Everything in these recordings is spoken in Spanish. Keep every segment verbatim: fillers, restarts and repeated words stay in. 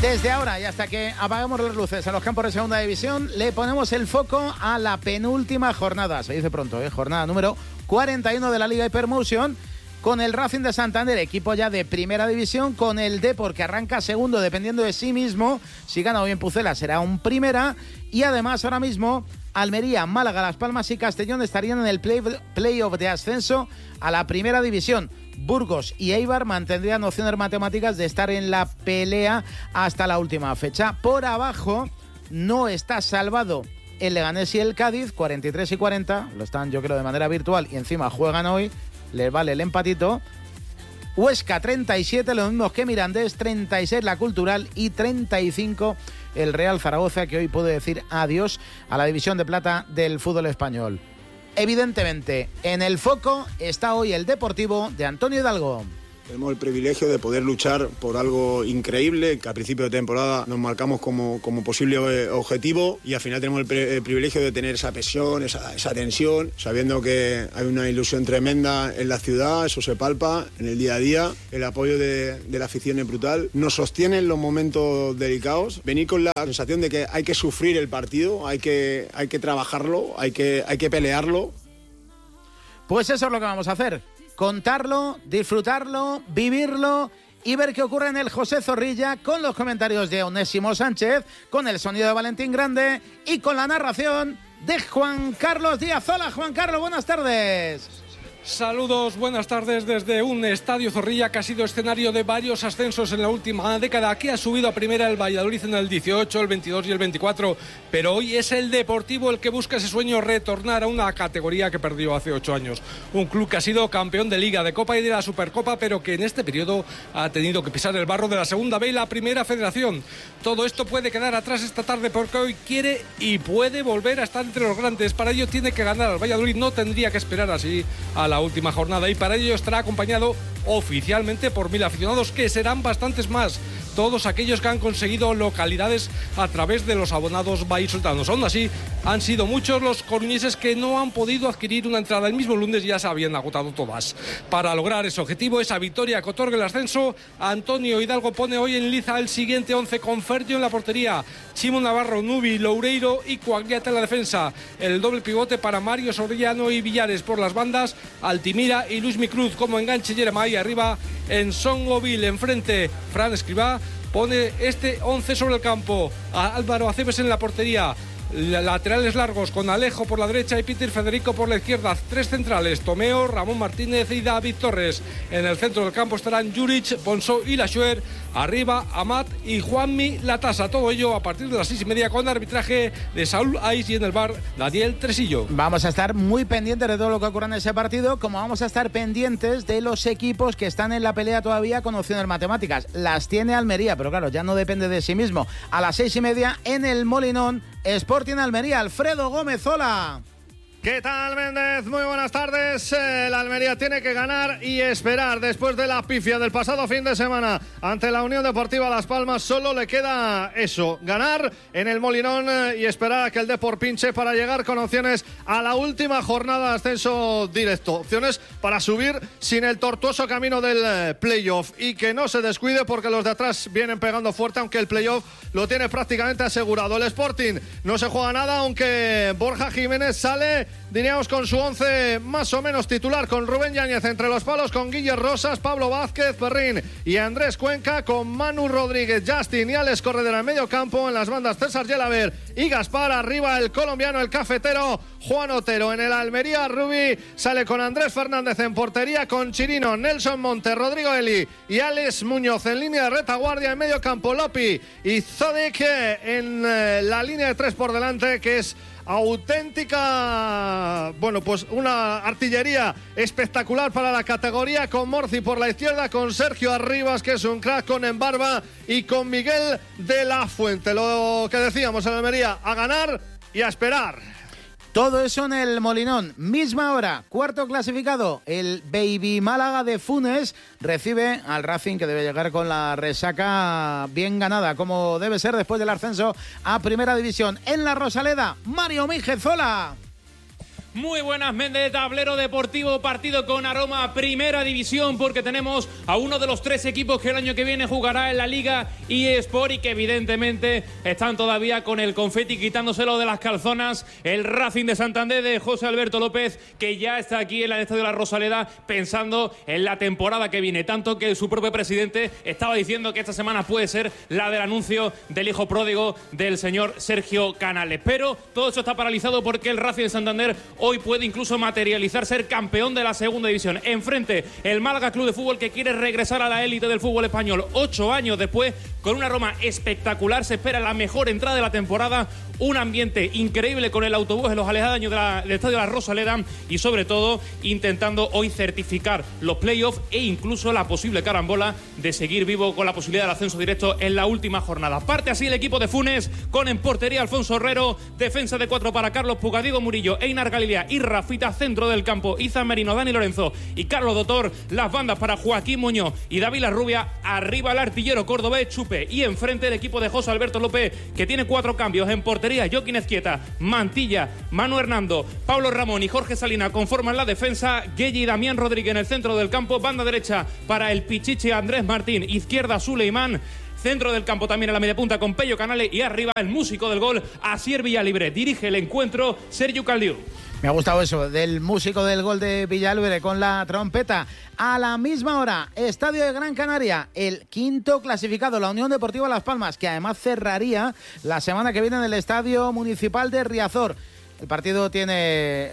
Desde ahora y hasta que apagamos las luces a los campos de segunda división, le ponemos el foco a la penúltima jornada. Se dice pronto, ¿eh? Jornada número cuarenta y uno de la Liga Hypermotion, con el Racing de Santander, equipo ya de primera división, con el Depor, que arranca segundo dependiendo de sí mismo. Si gana bien Pucela será un primera. Y además ahora mismo Almería, Málaga, Las Palmas y Castellón estarían en el play, playoff de ascenso a la primera división. Burgos y Eibar mantendrían opciones matemáticas de estar en la pelea hasta la última fecha. Por abajo no está salvado el Leganés y el Cádiz, cuarenta y tres y cuarenta, lo están yo creo de manera virtual y encima juegan hoy, les vale el empatito. Huesca treinta y siete, lo mismo que Mirandés, treinta y seis la Cultural y treinta y cinco el Real Zaragoza, que hoy puede decir adiós a la división de plata del fútbol español. Evidentemente, en el foco está hoy el Deportivo de Antonio Hidalgo. Tenemos el privilegio de poder luchar por algo increíble, que a principio de temporada nos marcamos como, como posible objetivo, y al final tenemos el, pre, el privilegio de tener esa presión, esa, esa tensión, sabiendo que hay una ilusión tremenda en la ciudad, eso se palpa en el día a día, el apoyo de, de la afición es brutal, nos sostiene en los momentos delicados, venir con la sensación de que hay que sufrir el partido, hay que, hay que trabajarlo, hay que, hay que pelearlo. Pues eso es lo que vamos a hacer. Contarlo, disfrutarlo, vivirlo y ver qué ocurre en el José Zorrilla, con los comentarios de Onésimo Sánchez, con el sonido de Valentín Grande y con la narración de Juan Carlos Díaz. Hola, Juan Carlos, buenas tardes. Saludos, buenas tardes desde un estadio Zorrilla que ha sido escenario de varios ascensos en la última década, que ha subido a primera el Valladolid en el dieciocho, el veintidós y el veinticuatro, pero hoy es el Deportivo el que busca ese sueño, retornar a una categoría que perdió hace ocho años. Un club que ha sido campeón de Liga, de Copa y de la Supercopa, pero que en este periodo ha tenido que pisar el barro de la Segunda B y la Primera Federación. Todo esto puede quedar atrás esta tarde porque hoy quiere y puede volver a estar entre los grandes. Para ello tiene que ganar al Valladolid, no tendría que esperar así a la última jornada, y para ello estará acompañado oficialmente por mil aficionados, que serán bastantes más, todos aquellos que han conseguido localidades a través de los abonados vallisoletanos. Aún así, han sido muchos los coruñeses que no han podido adquirir una entrada. El mismo lunes ya se habían agotado todas. Para lograr ese objetivo, esa victoria que otorga el ascenso, Antonio Hidalgo pone hoy en liza el siguiente once, con Fergio en la portería, Chimo Navarro, Nubi, Loureiro y Coagliata en la defensa. El doble pivote para Mario Soriano y Villares por las bandas, Altimira y Luis Micruz como enganche, Jeremai arriba, en Songoville enfrente, Fran Escribá. Pone este once sobre el campo, a Álvaro Aceves en la portería, laterales largos con Alejo por la derecha y Peter Federico por la izquierda, tres centrales, Tomeo, Ramón Martínez y David Torres. En el centro del campo estarán Juric, Bonso y Laschuer, arriba Amat y Juanmi Latasa. Todo ello a partir de las seis y media, con arbitraje de Saúl Ais y en el bar Daniel Tresillo. Vamos a estar muy pendientes de todo lo que ocurra en ese partido, como vamos a estar pendientes de los equipos que están en la pelea todavía con opciones matemáticas. Las tiene Almería, pero claro, ya no depende de sí mismo. A las seis y media en el Molinón, Sporting Almería. Alfredo Gómez, hola. ¿Qué tal, Méndez? Muy buenas tardes. El Almería tiene que ganar y esperar. Después de la pifia del pasado fin de semana ante la Unión Deportiva Las Palmas, solo le queda eso, ganar en el Molinón y esperar a que el Depor pinche para llegar con opciones a la última jornada de ascenso directo. Opciones para subir sin el tortuoso camino del playoff, y que no se descuide porque los de atrás vienen pegando fuerte, aunque el playoff lo tiene prácticamente asegurado. El Sporting no se juega nada, aunque Borja Jiménez sale, diríamos, con su once más o menos titular, con Rubén Yáñez entre los palos, con Guille Rosas, Pablo Vázquez, Perrín y Andrés Cuenca, con Manu Rodríguez, Justin y Alex Corredera en medio campo, en las bandas César Yelaber y Gaspar, arriba el colombiano, el cafetero Juan Otero. En el Almería, Rubí sale con Andrés Fernández en portería, con Chirino, Nelson Monte, Rodrigo Eli y Alex Muñoz en línea de retaguardia, en medio campo Lopi y Zodek en eh, la línea de tres por delante, que es auténtica, bueno, pues una artillería espectacular para la categoría, con Morci por la izquierda, con Sergio Arribas, que es un crack, con Embarba y con Miguel de la Fuente. Lo que decíamos en Almería, a ganar y a esperar. Todo eso en el Molinón. Misma hora, cuarto clasificado, el Baby Málaga de Funes recibe al Racing, que debe llegar con la resaca bien ganada, como debe ser después del ascenso a Primera División. En la Rosaleda, Mario Míguez, hola. Muy buenas, Méndez, tablero deportivo, partido con aroma a primera división, porque tenemos a uno de los tres equipos que el año que viene jugará en la Liga eSport y que evidentemente están todavía con el confeti quitándoselo de las calzonas. El Racing de Santander de José Alberto López, que ya está aquí en el Estadio de la Rosaleda pensando en la temporada que viene, tanto que su propio presidente estaba diciendo que esta semana puede ser la del anuncio del hijo pródigo del señor Sergio Canales. Pero todo eso está paralizado porque el Racing de Santander hoy puede incluso materializar ser campeón de la segunda división. Enfrente, el Málaga Club de Fútbol, que quiere regresar a la élite del fútbol español ocho años después, con una Roma espectacular. Se espera la mejor entrada de la temporada, un ambiente increíble con el autobús en los aledaños de la, del Estadio de la Rosaleda y sobre todo intentando hoy certificar los playoffs e incluso la posible carambola de seguir vivo con la posibilidad del ascenso directo en la última jornada. Parte así el equipo de Funes, con en portería Alfonso Herrero, defensa de cuatro para Carlos Puga, Diego Murillo, Einar Galilea y Rafita, centro del campo Izan Merino, Dani Lorenzo y Carlos Dotor, las bandas para Joaquín Muñoz y David Larrubia, arriba el artillero cordobés Chupe y enfrente el equipo de José Alberto López, que tiene cuatro cambios en portería. Joaquín Ezquieta, Mantilla, Manu Hernando, Pablo Ramón y Jorge Salina conforman la defensa. Gueye y Damián Rodríguez en el centro del campo, banda derecha para el Pichichi Andrés Martín, izquierda Suleimán, centro del campo también a la media punta con Pello Canales y arriba el músico del gol Asier Villalibre. Dirige el encuentro Sergio Caldiu. Me ha gustado eso, del músico del gol de Villalibre con la trompeta. A la misma hora, Estadio de Gran Canaria, el quinto clasificado, la Unión Deportiva Las Palmas, que además cerraría la semana que viene en el Estadio Municipal de Riazor. El partido tiene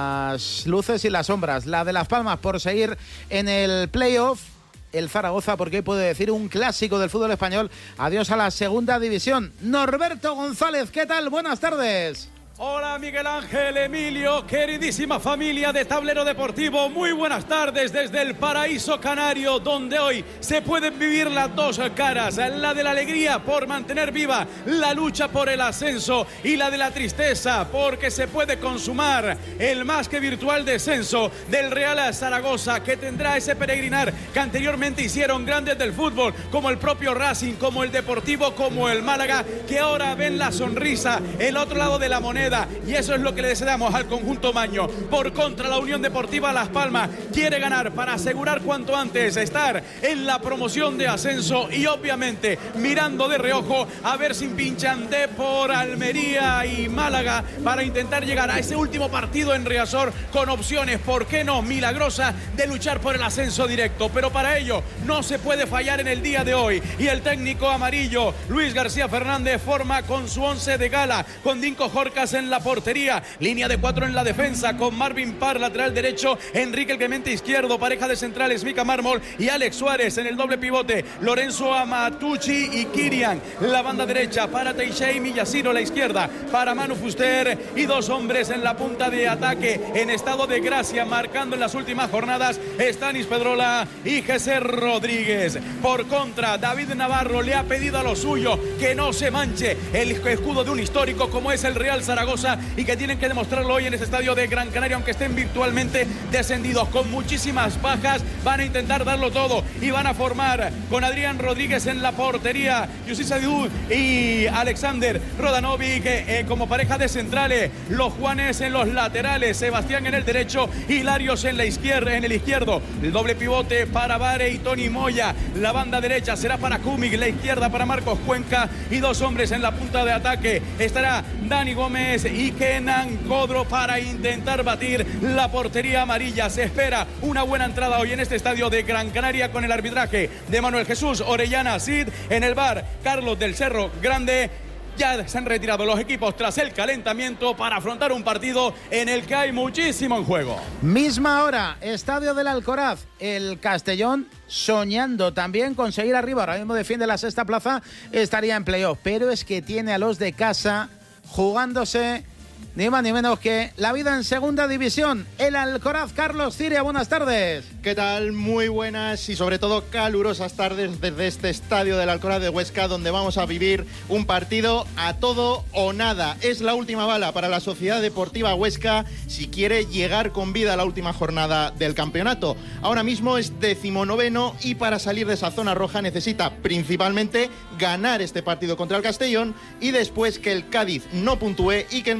las luces y las sombras. La de Las Palmas por seguir en el playoff, el Zaragoza porque hoy puede decir un clásico del fútbol español. Adiós a la segunda división. Norberto González, ¿qué tal? Buenas tardes. Hola Miguel Ángel, Emilio, queridísima familia de Tablero Deportivo, muy buenas tardes desde el paraíso canario, donde hoy se pueden vivir las dos caras, la de la alegría por mantener viva la lucha por el ascenso y la de la tristeza porque se puede consumar el más que virtual descenso del Real Zaragoza, que tendrá ese peregrinar que anteriormente hicieron grandes del fútbol, como el propio Racing, como el Deportivo, como el Málaga, que ahora ven la sonrisa, el otro lado de la moneda. Y eso es lo que le deseamos al conjunto maño. Por contra, la Unión Deportiva Las Palmas quiere ganar para asegurar cuanto antes estar en la promoción de ascenso y obviamente mirando de reojo a ver si pinchan de por Almería y Málaga para intentar llegar a ese último partido en Riazor con opciones, ¿por qué no?, milagrosas de luchar por el ascenso directo. Pero para ello no se puede fallar en el día de hoy y el técnico amarillo Luis García Fernández forma con su once de gala, con Dinko Jorcas en la portería, línea de cuatro en la defensa con Marvin Parr, lateral derecho, Enrique el Clemente izquierdo, pareja de centrales Mika Mármol y Alex Suárez en el doble pivote, Lorenzo Amatucci y Kirian, la banda derecha para Teixeira y Millasiro, la izquierda para Manu Fuster y dos hombres en la punta de ataque en estado de gracia, marcando en las últimas jornadas Stanis Pedrola y Jesse Rodríguez. Por contra, David Navarro le ha pedido a lo suyo que no se manche el escudo de un histórico como es el Real Zaragoza y que tienen que demostrarlo hoy en ese estadio de Gran Canaria, aunque estén virtualmente descendidos con muchísimas bajas. Van a intentar darlo todo y van a formar con Adrián Rodríguez en la portería, Yussi Sadidou y Alexander Rodanovic eh, como pareja de centrales, los Juanes en los laterales, Sebastián en el derecho y Larios en la izquierda, en el izquierdo, el doble pivote para Vare y Tony Moya, la banda derecha será para Kumik, la izquierda para Marcos Cuenca y dos hombres en la punta de ataque estará Dani Gómez y Kenan Codro para intentar batir la portería amarilla. Se espera una buena entrada hoy en este estadio de Gran Canaria con el arbitraje de Manuel Jesús Orellana Cid, en el bar Carlos del Cerro Grande. Ya se han retirado los equipos tras el calentamiento para afrontar un partido en el que hay muchísimo en juego. Misma hora, Estadio del Alcoraz, el Castellón soñando también con seguir arriba. Ahora mismo defiende la sexta plaza, estaría en playoff, pero es que tiene a los de casa jugándose ni más ni menos que la vida en segunda división. El Alcoraz, Carlos Ciria, buenas tardes. ¿Qué tal? Muy buenas y sobre todo calurosas tardes desde este estadio del Alcoraz de Huesca, donde vamos a vivir un partido a todo o nada. Es la última bala para la Sociedad Deportiva Huesca si quiere llegar con vida a la última jornada del campeonato. Ahora mismo es decimonoveno y para salir de esa zona roja necesita principalmente ganar este partido contra el Castellón y después que el Cádiz no puntúe y que el Mirandés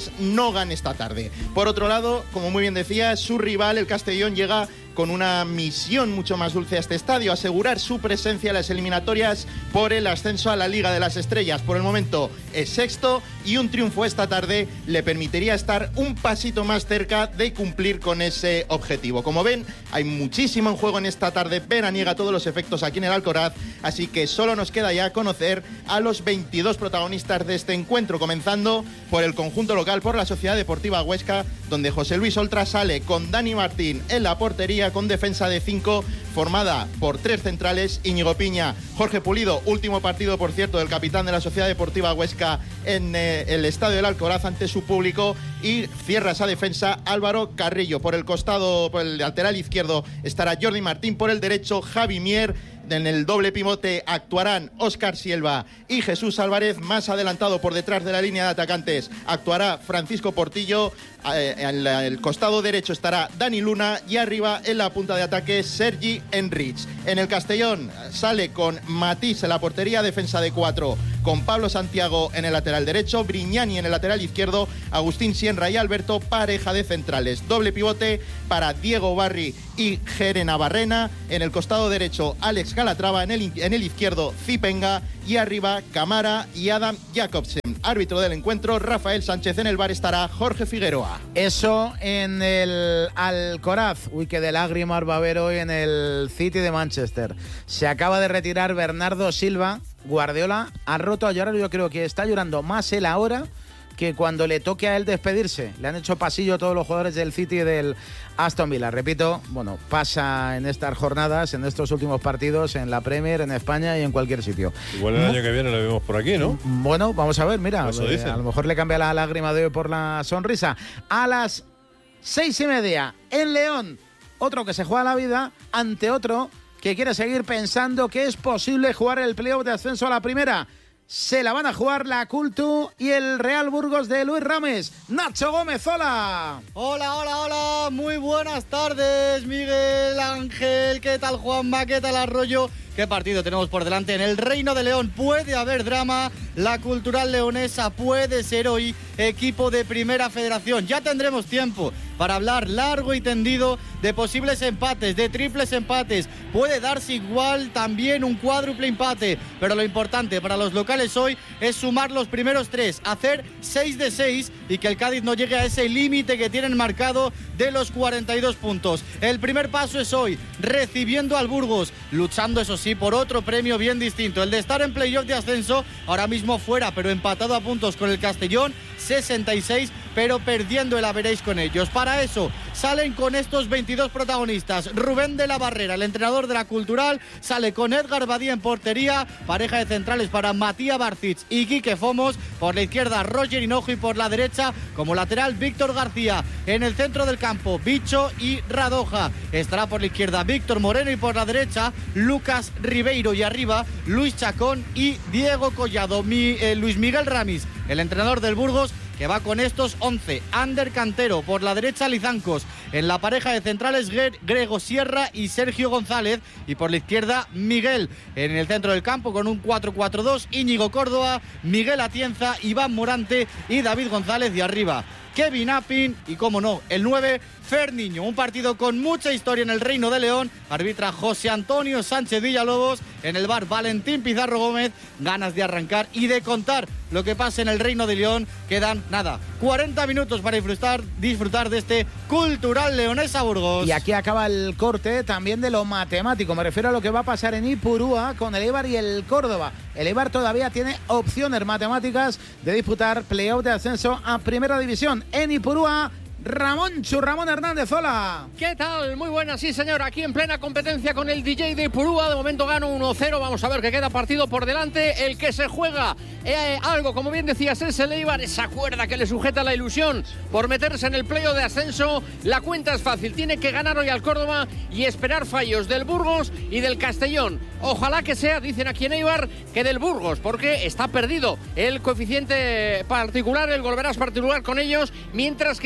Cruces no gane esta tarde. Por otro lado, como muy bien decía, su rival, el Castellón, llega con una misión mucho más dulce a este estadio: asegurar su presencia en las eliminatorias por el ascenso a la Liga de las Estrellas. Por el momento es sexto y un triunfo esta tarde le permitiría estar un pasito más cerca de cumplir con ese objetivo. Como ven, hay muchísimo en juego en esta tarde veraniega, todos los efectos aquí en el Alcoraz, así que solo nos queda ya conocer a los veintidós protagonistas de este encuentro, comenzando por el conjunto local, por la Sociedad Deportiva Huesca, donde José Luis Oltra sale con Dani Martín en la portería, con defensa de cinco formada por tres centrales: Íñigo Piña, Jorge Pulido, último partido por cierto del capitán de la Sociedad Deportiva Huesca en eh, el Estadio del Alcoraz ante su público, y cierra esa defensa Álvaro Carrillo. Por el costado, por el lateral izquierdo estará Jordi Martín, por el derecho Javi Mier. En el doble pivote actuarán Óscar Silva y Jesús Álvarez. Más adelantado por detrás de la línea de atacantes actuará Francisco Portillo. Eh, en la, el costado derecho estará Dani Luna y arriba en la punta de ataque Sergi Enrich. En el Castellón sale con Matís en la portería, defensa de cuatro, con Pablo Santiago en el lateral derecho, Brignani en el lateral izquierdo, Agustín Sienra y Alberto, pareja de centrales. Doble pivote para Diego Barri y Jerena Barrena. En el costado derecho Alex Calatrava, en el, en el izquierdo Zipenga y arriba Camara y Adam Jacobsen. Árbitro del encuentro Rafael Sánchez. En el bar estará Jorge Figueroa. Eso en el Alcoraz. Uy, que de lágrimas va a haber hoy en el City de Manchester. Se acaba de retirar Bernardo Silva. Guardiola ha roto a llorar. Yo creo que está llorando más él ahora que cuando le toque a él despedirse. Le han hecho pasillo todos los jugadores del City y del Aston Villa. Repito, bueno, pasa en estas jornadas, en estos últimos partidos, en la Premier, en España y en cualquier sitio. Igual el año que viene lo vemos por aquí, ¿no? Bueno, vamos a ver, mira, eh, a lo mejor le cambia la lágrima de hoy por la sonrisa. A las seis y media, en León, otro que se juega la vida ante otro que quiere seguir pensando que es posible jugar el playoff de ascenso a la primera. Se la van a jugar la Cultu y el Real Burgos de Luis Rames. Nacho Gómez, hola. Hola, hola, hola. Muy buenas tardes, Miguel Ángel. ¿Qué tal, Juanma? ¿Qué tal, Arroyo? ¿Qué partido tenemos por delante? En el Reino de León puede haber drama. La Cultural Leonesa puede ser hoy equipo de Primera Federación. Ya tendremos tiempo para hablar largo y tendido de posibles empates, de triples empates. Puede darse igual también un cuádruple empate, pero lo importante para los locales hoy es sumar los primeros tres, hacer seis de seis y que el Cádiz no llegue a ese límite que tienen marcado de los cuarenta y dos puntos. El primer paso es hoy, recibiendo al Burgos, luchando eso sí por otro premio bien distinto, el de estar en playoff de ascenso, ahora mismo fuera, pero empatado a puntos con el Castellón, sesenta y seis, pero perdiendo el averéis con ellos. Para eso salen con estos veintidós protagonistas. Rubén de la Barrera, el entrenador de la Cultural, sale con Edgar Badía en portería, pareja de centrales para Matías Barcic y Quique Fomos, por la izquierda Roger Hinojo y por la derecha como lateral Víctor García. En el centro del campo Bicho y Radoja, estará por la izquierda Víctor Moreno y por la derecha Lucas Ribeiro, y arriba Luis Chacón y Diego Collado. Mi, eh, Luis Miguel Ramis, el entrenador del Burgos, que va con estos once. Ander Cantero, por la derecha Lizancos, en la pareja de centrales Grego Sierra y Sergio González, y por la izquierda Miguel. En el centro del campo con un cuatro cuatro dos, Íñigo Córdoba, Miguel Atienza, Iván Morante y David González, y arriba Kevin Appin y, como no, el nueve, Fer Niño. Un partido con mucha historia en el Reino de León. Arbitra José Antonio Sánchez Villalobos. En el bar Valentín Pizarro Gómez. Ganas de arrancar y de contar lo que pasa en el Reino de León. Quedan, nada, cuarenta minutos para disfrutar, disfrutar de este Cultural Leonesa Burgos. Y aquí acaba el corte también de lo matemático. Me refiero a lo que va a pasar en Ipurúa con el Eibar y el Córdoba. El Eibar todavía tiene opciones matemáticas de disputar playoff de ascenso a Primera División. En Ipurúa, Ramón Churramón Hernández, hola. ¿Qué tal? Muy buenas, sí señor, aquí en plena competencia con el D J de Ipurúa. De momento gana uno cero, vamos a ver que queda partido por delante. El que se juega eh, algo, como bien decías, es el Eibar, esa cuerda que le sujeta la ilusión por meterse en el playoff de ascenso. La cuenta es fácil, tiene que ganar hoy al Córdoba y esperar fallos del Burgos y del Castellón. Ojalá que sea, dicen aquí en Eibar, que del Burgos, porque está perdido el coeficiente particular, el golverás particular con ellos, mientras que en caso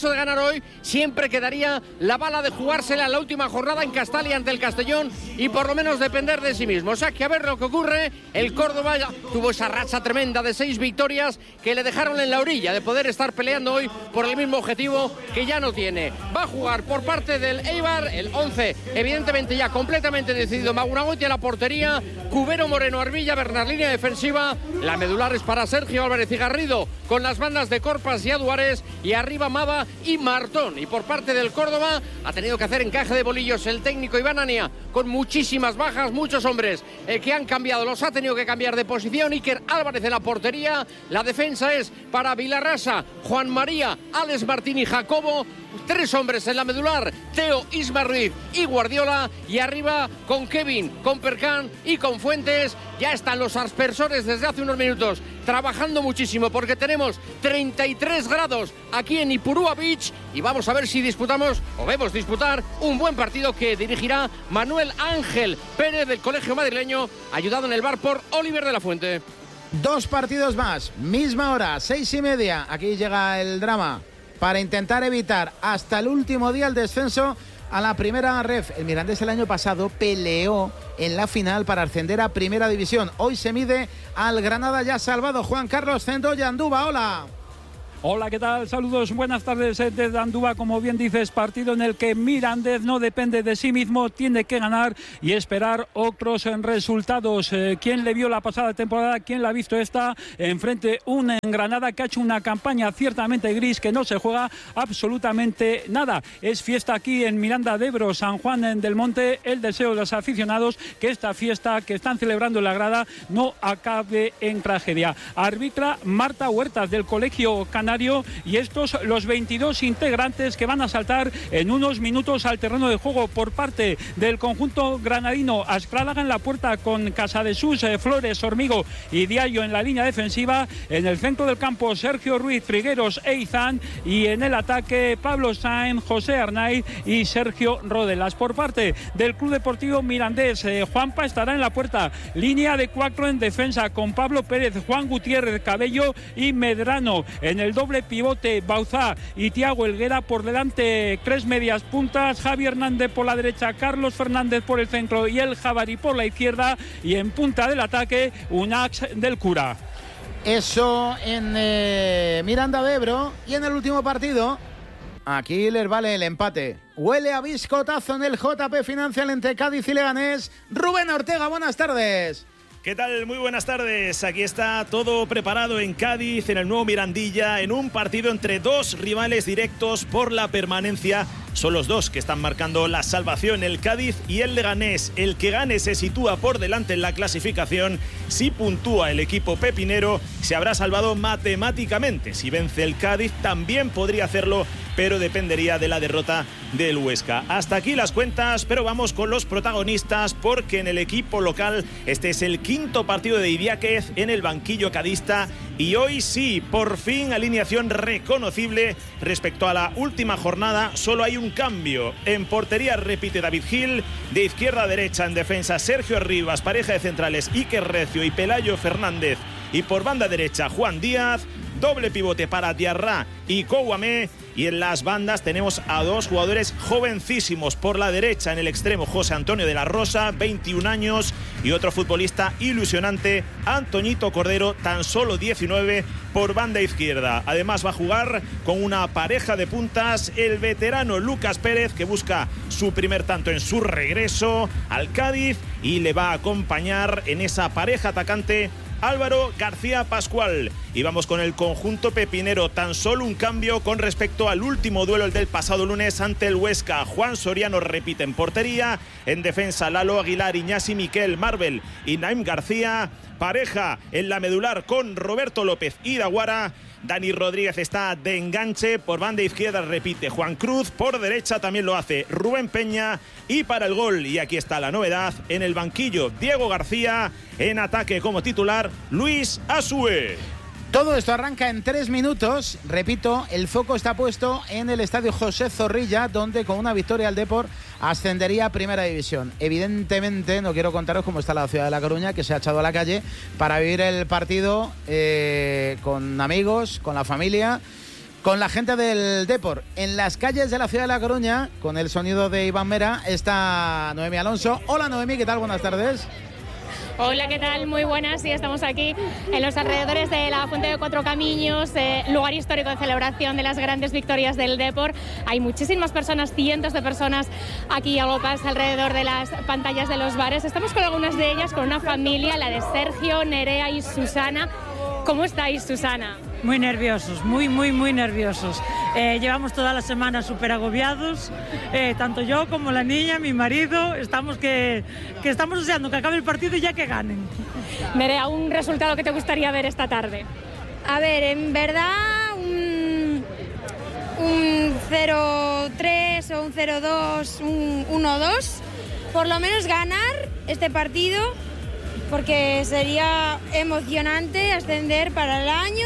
de ganar hoy, siempre quedaría la bala de jugársela en la última jornada en Castalia ante el Castellón y por lo menos depender de sí mismo. O sea que a ver lo que ocurre. El Córdoba tuvo esa racha tremenda de seis victorias que le dejaron en la orilla de poder estar peleando hoy por el mismo objetivo que ya no tiene. Va a jugar por parte del Eibar el once, evidentemente ya completamente decidido. Magunagoiti a la portería, Cubero, Moreno, Arvilla, Bernard, línea defensiva. La medular es para Sergio Álvarez y Garrido, con las bandas de Corpas y Aduares, y arriba Mava y Martón. Y por parte del Córdoba ha tenido que hacer encaje de bolillos el técnico Iván Ania, con muchísimas bajas, muchos hombres eh, que han cambiado, los ha tenido que cambiar de posición. Iker Álvarez en la portería. La defensa es para Vilarrasa, Juan María, Alex Martín y Jacobo. Tres hombres en la medular, Teo, Isma Ruiz y Guardiola. Y arriba con Kevin, con Percán y con Fuentes. Ya están los aspersores desde hace unos minutos trabajando muchísimo, porque tenemos treinta y tres grados aquí en Ipurúa Beach. Y vamos a ver si disputamos, o vemos disputar, un buen partido que dirigirá Manuel Ángel Pérez del Colegio Madrileño, ayudado en el bar por Oliver de la Fuente. Dos partidos más, misma hora, seis y media. Aquí llega el drama para intentar evitar hasta el último día el descenso a la primera ref. El Mirandés el año pasado peleó en la final para ascender a primera división. Hoy se mide al Granada ya salvado. Juan Carlos Centolla, Andúba, hola. Hola, ¿qué tal? Saludos, buenas tardes desde Andúba. Como bien dices, partido en el que Mirandés no depende de sí mismo, tiene que ganar y esperar otros resultados. Eh, ¿Quién le vio la pasada temporada? ¿Quién la ha visto esta? Enfrente un Granada que ha hecho una campaña ciertamente gris, que no se juega absolutamente nada. Es fiesta aquí en Miranda de Ebro, San Juan del Monte. El deseo de los aficionados que esta fiesta que están celebrando en la grada no acabe en tragedia. Arbitra Marta Huertas del Colegio Canario, y estos los veintidós integrantes que van a saltar en unos minutos al terreno de juego. Por parte del conjunto granadino, Ascrálaga en la puerta con Casadesús, eh, Flores, Hormigo y Diallo en la línea defensiva. En el centro del campo, Sergio Ruiz, Trigueros e Izán, y en el ataque, Pablo Sáenz, José Arnaiz y Sergio Rodelas. Por parte del Club Deportivo Mirandés, eh, Juanpa estará en la puerta, línea de cuatro en defensa con Pablo Pérez, Juan Gutiérrez, Cabello y Medrano. En el doble pivote, Bauzá y Tiago Helguera. Por delante, tres medias puntas, Javi Hernández por la derecha, Carlos Fernández por el centro y el Javari por la izquierda. Y en punta del ataque, Unax del Cura. Eso en eh, Miranda de Ebro. Y en el último partido, aquí les vale el empate. Huele a biscotazo en el J P Financial entre Cádiz y Leganés. Rubén Ortega, buenas tardes. ¿Qué tal? Muy buenas tardes. Aquí está todo preparado en Cádiz, en el nuevo Mirandilla, en un partido entre dos rivales directos por la permanencia. Son los dos que están marcando la salvación, el Cádiz y el Leganés. El que gane se sitúa por delante en la clasificación. Si puntúa el equipo pepinero, se habrá salvado matemáticamente. Si vence el Cádiz, también podría hacerlo, pero dependería de la derrota del Huesca. Hasta aquí las cuentas, pero vamos con los protagonistas, porque en el equipo local este es el quinto partido de Idiáquez en el banquillo cadista. Y hoy sí, por fin alineación reconocible respecto a la última jornada. Solo hay un cambio. En portería repite David Gil, de izquierda a derecha en defensa Sergio Arribas, pareja de centrales Iker Recio y Pelayo Fernández, y por banda derecha Juan Díaz, doble pivote para Diarra y Kouamé. Y en las bandas tenemos a dos jugadores jovencísimos. Por la derecha, en el extremo, José Antonio de la Rosa, veintiún años, y otro futbolista ilusionante, Antoñito Cordero, tan solo diecinueve, por banda izquierda. Además va a jugar con una pareja de puntas, el veterano Lucas Pérez, que busca su primer tanto en su regreso al Cádiz, y le va a acompañar en esa pareja atacante Álvaro García Pascual. Y vamos con el conjunto pepinero. Tan solo un cambio con respecto al último duelo, el del pasado lunes ante el Huesca. Juan Soriano repite en portería. En defensa, Lalo Aguilar, Iñasi Miquel, Marvel y Naim García. Pareja en la medular con Roberto López y Daguara. Dani Rodríguez está de enganche. Por banda izquierda repite Juan Cruz. Por derecha también lo hace Rubén Peña. Y para el gol, y aquí está la novedad, en el banquillo Diego García. En ataque como titular, Luis Asue. Todo esto arranca en tres minutos. Repito, el foco está puesto en el estadio José Zorrilla, donde con una victoria el Depor ascendería a Primera División. Evidentemente, no quiero contaros cómo está la ciudad de La Coruña, que se ha echado a la calle para vivir el partido eh, con amigos, con la familia, con la gente del Depor. En las calles de la ciudad de La Coruña, con el sonido de Iván Mera, está Noemí Alonso. Hola Noemí, ¿qué tal? Buenas tardes. Hola, ¿qué tal? Muy buenas. Sí, estamos aquí en los alrededores de la Fuente de Cuatro Camiños, eh, lugar histórico de celebración de las grandes victorias del Depor. Hay muchísimas personas, cientos de personas aquí agrupadas alrededor de las pantallas de los bares. Estamos con algunas de ellas, con una familia, la de Sergio, Nerea y Susana. ¿Cómo estáis, Susana? Muy nerviosos, muy, muy, muy nerviosos. Eh, llevamos toda la semana súper agobiados, eh, tanto yo como la niña, mi marido, estamos que, que estamos deseando que acabe el partido y ya que ganen. Nerea, ¿un resultado que te gustaría ver esta tarde? A ver, en verdad, un, un cero tres o un cero dos, un uno dos, por lo menos ganar este partido, porque sería emocionante ascender para el año,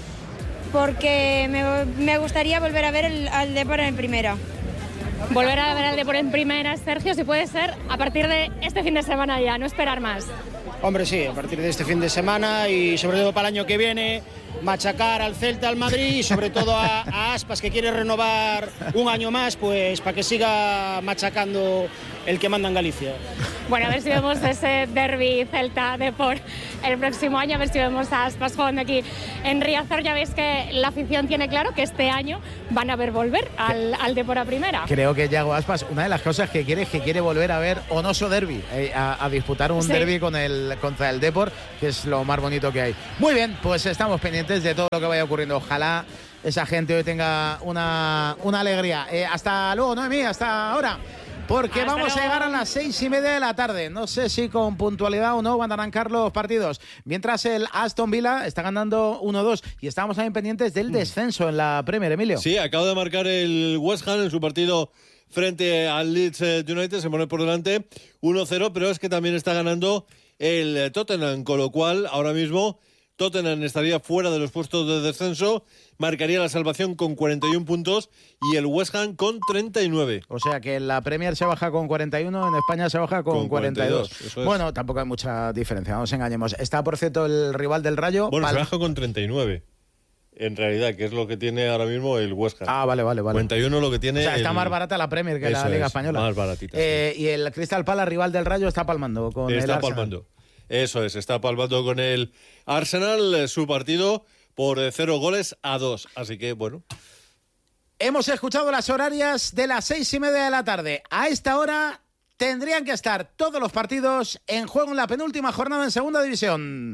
porque me, me gustaría volver a ver el, al Depor en primera. Volver a ver al Depor en primera, Sergio, si puede ser a partir de este fin de semana ya, no esperar más. Hombre, sí, a partir de este fin de semana y sobre todo para el año que viene, machacar al Celta, al Madrid y sobre todo a, a Aspas, que quiere renovar un año más, pues para que siga machacando el que manda en Galicia. Bueno, a ver si vemos ese derbi Celta-Depor el próximo año, a ver si vemos a Aspas jugando aquí en Riazor. Ya veis que la afición tiene claro que este año van a ver volver al, al Depor a primera. Creo que Yago Aspas, una de las cosas que quiere es que quiere volver a ver Onoso Derbi, eh, a, a disputar un sí. derbi con el, contra el Depor, que es lo más bonito que hay. Muy bien, pues estamos pendientes de todo lo que vaya ocurriendo. Ojalá esa gente hoy tenga una, una alegría. Eh, hasta luego, Noemí, hasta ahora. Porque Hasta vamos luego. a llegar a las seis y media de la tarde. No sé si con puntualidad o no van a arrancar los partidos. Mientras el Aston Villa está ganando uno dos. Y estábamos también pendientes del descenso en la Premier, Emilio. Sí, acaba de marcar el West Ham en su partido frente al Leeds United. Se pone por delante uno cero, pero es que también está ganando el Tottenham. Con lo cual, ahora mismo, Tottenham estaría fuera de los puestos de descenso. Marcaría la salvación con cuarenta y uno puntos y el West Ham con treinta y nueve. O sea que en la Premier se baja con cuarenta y uno, en España se baja con, con cuarenta y dos. cuarenta y dos, eso es. Bueno, tampoco hay mucha diferencia, no nos engañemos. Está, por cierto, el rival del Rayo. Bueno, Pal- se baja con treinta y nueve. En realidad, que es lo que tiene ahora mismo el West Ham. Ah, vale, vale, vale. cuarenta y uno lo que tiene. O sea, está el... más barata la Premier que eso la Liga es, Española. Más baratita. Eh, sí. Y el Crystal Palace, rival del Rayo, está palmando con está el Arsenal. palmando. Eso es, está palmando con el Arsenal su partido por cero goles a dos. Así que, bueno. Hemos escuchado las horarias de las seis y media de la tarde. A esta hora tendrían que estar todos los partidos en juego en la penúltima jornada en Segunda División,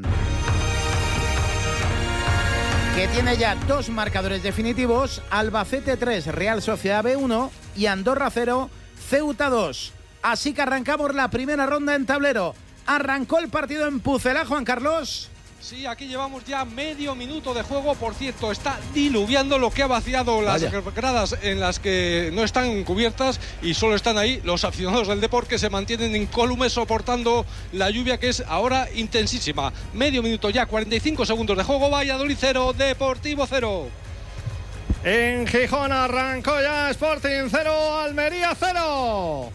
que tiene ya dos marcadores definitivos: Albacete tres, Real Sociedad B uno y Andorra cero, Ceuta dos. Así que arrancamos la primera ronda en tablero. Arrancó el partido en Pucelá, Juan Carlos. Sí, aquí llevamos ya medio minuto de juego. Por cierto, está diluviando, lo que ha vaciado las Vaya. gradas en las que no están cubiertas y solo están ahí los aficionados del Depor, que se mantienen incólumes soportando la lluvia, que es ahora intensísima. Medio minuto ya, cuarenta y cinco segundos de juego. Valladolid cero, Deportivo cero. En Gijón arrancó ya Sporting cero, Almería cero.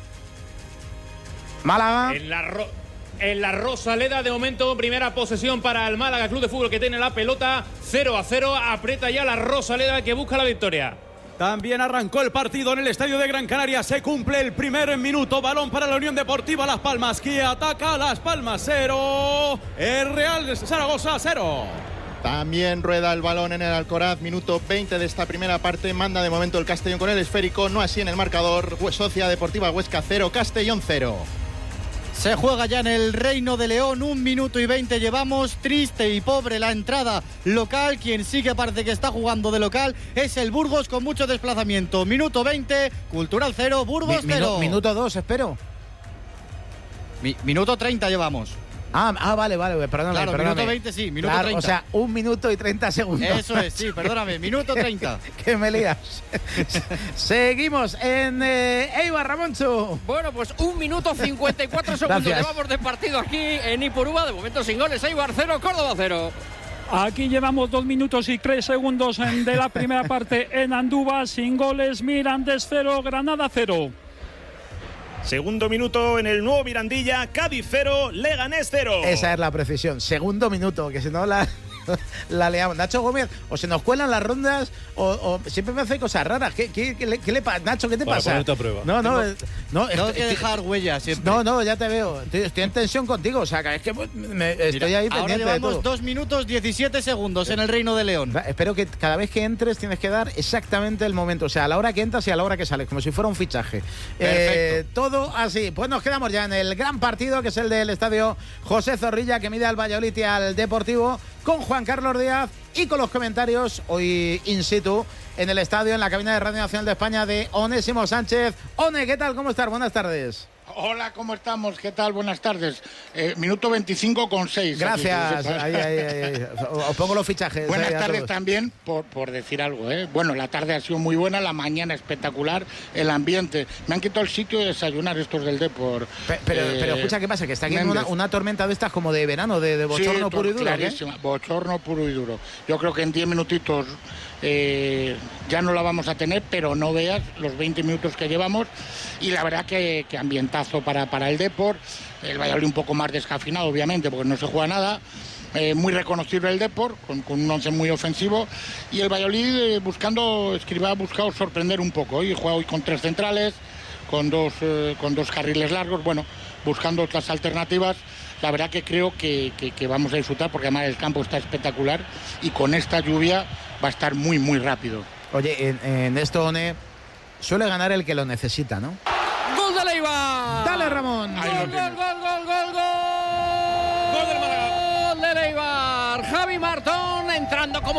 Málaga. En la ro- En la Rosaleda, de momento, primera posesión para el Málaga Club de Fútbol, que tiene la pelota. cero a cero, aprieta ya la Rosaleda, que busca la victoria. También arrancó el partido en el estadio de Gran Canaria. Se cumple el primer minuto. Balón para la Unión Deportiva Las Palmas, que ataca a Las Palmas cero. El Real Zaragoza cero. También rueda el balón en el Alcoraz, minuto veinte de esta primera parte. Manda de momento el Castellón con el esférico, no así en el marcador. Sociedad Deportiva Huesca cero, Castellón cero. Se juega ya en el Reino de León, un minuto y veinte llevamos, triste y pobre la entrada local. Quien sí que parece que está jugando de local es el Burgos, con mucho desplazamiento. Minuto veinte, Cultural cero, Burgos Mi, cero. Minu, minuto dos, espero. Mi, minuto treinta llevamos. Ah, ah, vale, vale, perdóname, Claro, perdóname. minuto veinte, sí, minuto claro, treinta. O sea, un minuto y treinta segundos. Eso es, sí, perdóname, minuto treinta. Que me lías. Seguimos en eh, Eibar, Ramoncho. Bueno, pues un minuto cincuenta y cuatro segundos Gracias. llevamos de partido aquí en Ipurúa. De momento sin goles, Eibar cero, Córdoba cero. Aquí llevamos dos minutos y tres segundos de la primera parte en Andúba, sin goles. Mirandés cero, Granada cero. Segundo minuto en el nuevo Mirandilla, Cádiz cero, Leganés cero. Esa es la precisión. Segundo minuto, que si no la, la leamos. Nacho Gómez, o se nos cuelan las rondas, o, o siempre me hace cosas raras. ¿Qué, qué, qué, le, qué le pasa? Nacho, ¿qué te Para pasa? ponerte a prueba. No, no, Tengo, no. tengo estoy, que dejar huellas siempre. No, no, ya te veo. Estoy, estoy en tensión contigo. O sea, es que me, estoy Mira, ahí ahora pendiente de llevamos todo. dos minutos diecisiete segundos en el Reino de León. Va, espero que cada vez que entres tienes que dar exactamente el momento. O sea, a la hora que entras y a la hora que sales, como si fuera un fichaje. Eh, todo así. Pues nos quedamos ya en el gran partido, que es el del estadio José Zorrilla, que mide al Valladolid y al Deportivo, con Juan Carlos Díaz y con los comentarios hoy in situ en el estadio, en la cabina de Radio Nacional de España, de Onésimo Sánchez. One, ¿qué tal? ¿Cómo estás? Buenas tardes. Hola, ¿cómo estamos? ¿Qué tal? Buenas tardes. Eh, minuto veinticinco con seis. Gracias. Ahí, ahí, ahí. Os pongo los fichajes. Buenas ahí, tardes todos. También, por, por decir algo. ¿eh? Bueno, la tarde ha sido muy buena, la mañana espectacular, el ambiente. Me han quitado el sitio de desayunar estos del Depor. Pero, pero, eh, pero escucha, ¿qué pasa? Que está aquí una, una tormenta de estas como de verano, de, de bochorno sí, puro y duro. Clarísima, bochorno puro y duro. Yo creo que en diez minutitos eh, ya no la vamos a tener, pero no veas los veinte minutos que llevamos. Y la verdad que, que ambientazo para, para el Depor. El Valladolid un poco más descafinado, obviamente, porque no se juega nada. Eh, muy reconocible el Depor, con, con un once muy ofensivo. Y el Valladolid eh, buscando, Escribá ha buscado sorprender un poco. Y juega hoy con tres centrales, con dos, eh, con dos carriles largos, bueno, buscando otras alternativas. La verdad que creo que, que, que vamos a disfrutar, porque además el campo está espectacular y con esta lluvia va a estar muy, muy rápido. Oye, en, en esto, One, suele ganar el que lo necesita, ¿no? ¡Gol de Leibar! ¡Dale, Ramón! ¡Gol, gol, gol, gol, gol, gol! ¡Gol del Málaga! ¡Gol de Leibar! Javi Martón entrando como